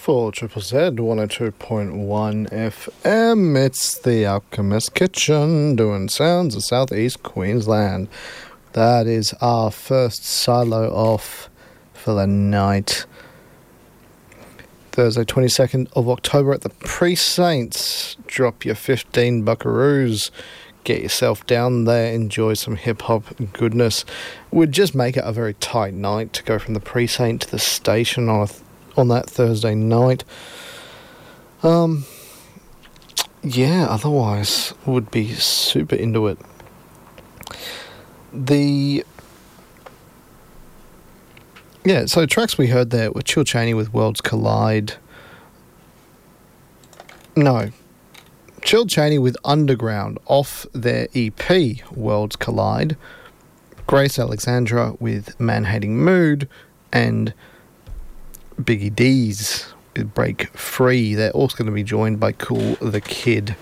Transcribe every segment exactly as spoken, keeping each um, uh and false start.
For Triple Z one oh two point one F M, it's the Alchemist Kitchen doing sounds of southeast Queensland. That is our first silo off for the night. Thursday, twenty-second of October at the Precincts. Drop your fifteen buckaroos. Get yourself down there, enjoy some hip-hop goodness. Would just make it a very tight night to go from the Precinct to the station on a th- on that Thursday night. Um, yeah, otherwise would be super into it. The yeah, so tracks we heard there were Chill Chaney with Worlds Collide. No, Chill Chaney with Underground off their E P Worlds Collide. Grace Alexandra with Man Hating Mood, and Biggie D's with Break Free. They're also going to be joined by Cool the Kid.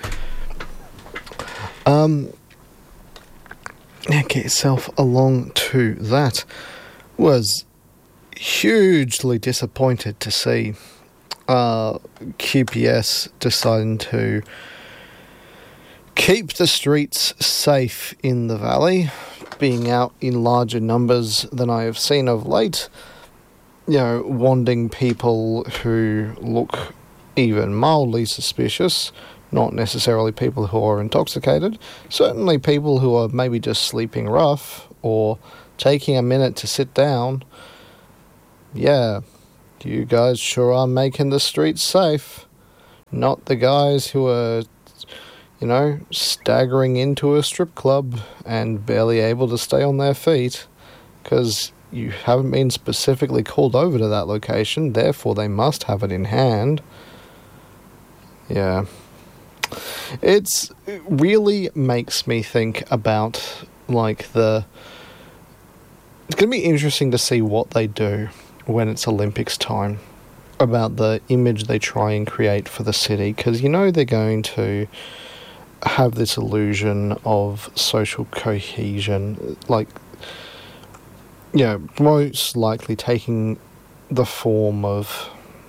Um, yeah, get yourself along to that. Was hugely disappointed to see uh, Q P S deciding to keep the streets safe in the valley, being out in larger numbers than I have seen of late. You know, wanting people who look even mildly suspicious, not necessarily people who are intoxicated, certainly people who are maybe just sleeping rough or taking a minute to sit down. Yeah, you guys sure are making the streets safe. Not the guys who are, you know, staggering into a strip club and barely able to stay on their feet, because you haven't been specifically called over to that location, therefore they must have it in hand. Yeah. It's, it really makes me think about, like, the... It's going to be interesting to see what they do when it's Olympics time, about the image they try and create for the city, because you know they're going to have this illusion of social cohesion, like, you know, most likely taking the form of,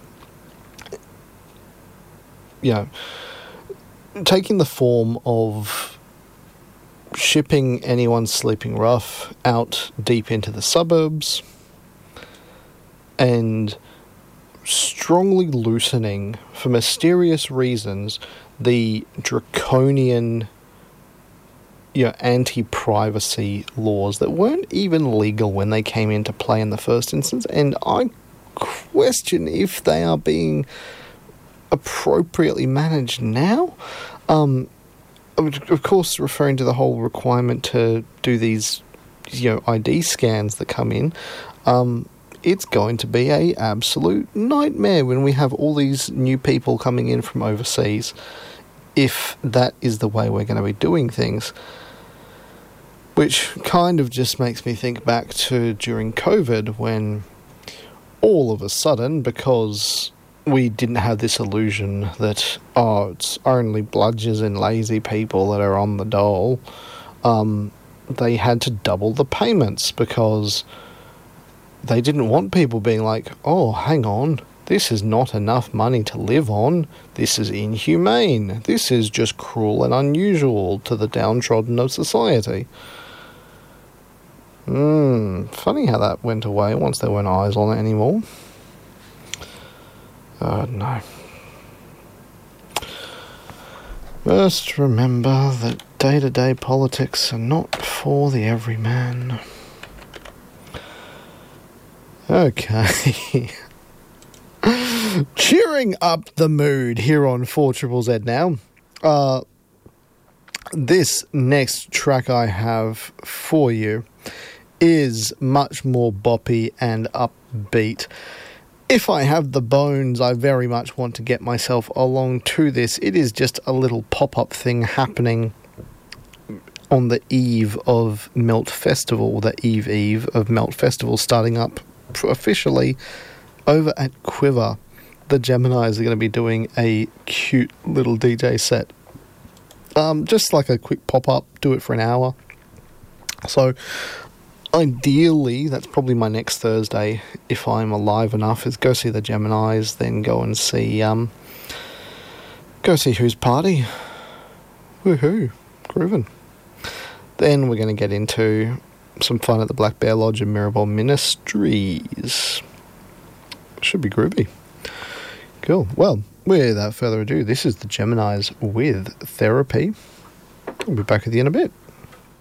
you know, taking the form of shipping anyone sleeping rough out deep into the suburbs and strongly loosening, for mysterious reasons, the draconian, you know, anti-privacy laws that weren't even legal when they came into play in the first instance, and I question if they are being appropriately managed now. Um, of course, referring to the whole requirement to do these, you know, I D scans that come in, um, it's going to be a absolute nightmare when we have all these new people coming in from overseas, if that is the way we're going to be doing things. Which kind of just makes me think back to during COVID, when all of a sudden, because we didn't have this illusion that, oh, it's only bludgers and lazy people that are on the dole, um, they had to double the payments because they didn't want people being like, oh, hang on, this is not enough money to live on. This is inhumane. This is just cruel and unusual to the downtrodden of society. Hmm, funny how that went away once there weren't eyes on it anymore. Uh, no. Must remember that day-to-day politics are not for the everyman. Okay. Cheering up the mood here on four Triple Z now. Uh, this next track I have for you is much more boppy and upbeat. If I have the bones, I very much want to get myself along to this. It is just a little pop-up thing happening on the eve of Melt Festival, the eve eve of Melt Festival starting up officially over at Quiver. The Geminis are going to be doing a cute little D J set. Um, just like a quick pop-up, do it for an hour. So ideally, that's probably my next Thursday, if I'm alive enough, is go see the Geminis, then go and see, um, go see Who's Party. Woohoo. Groovin'. Then we're going to get into some fun at the Black Bear Lodge and Mirabel Ministries. Should be groovy. Cool. Well, without further ado, this is the Geminis with Therapy. We'll be back with you in a bit.